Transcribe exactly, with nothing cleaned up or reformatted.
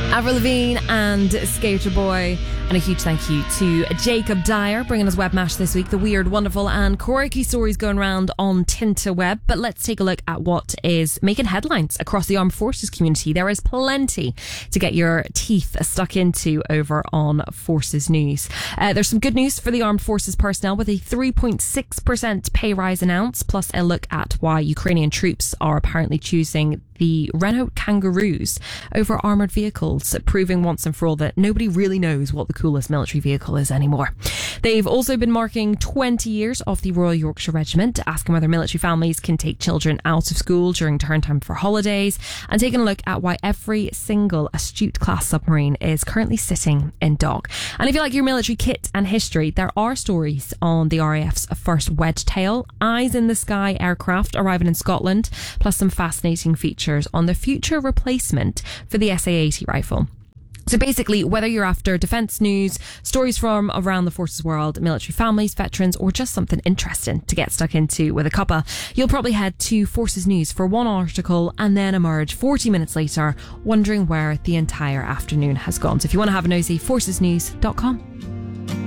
Avril Lavigne and Skater Boy. And a huge thank you to Jacob Dyer bringing us Webmash this week. The weird, wonderful and quirky stories going around on Tinterweb. But let's take a look at what is making headlines across the armed forces community. There is plenty to get your teeth stuck into over on Forces News. Uh, there's some good news for the armed forces personnel with a three point six percent pay rise announced, plus a look at why Ukrainian troops are apparently choosing the Renault Kangaroos over armoured vehicles, proving once and for all that nobody really knows what the coolest military vehicle is anymore. They've also been marking twenty years of the Royal Yorkshire Regiment, asking whether military families can take children out of school during term time for holidays, and taking a look at why every single Astute class submarine is currently sitting in dock. And if you like your military kit and history, there are stories on the R A F's first Wedgetail, Eyes in the Sky aircraft arriving in Scotland, plus some fascinating features on the future replacement for the S A eighty rifle. So basically, whether you're after defence news, stories from around the forces world, military families, veterans, or just something interesting to get stuck into with a cuppa, you'll probably head to Forces News for one article and then emerge forty minutes later wondering where the entire afternoon has gone. So if you want to have a nosy, forces news dot com.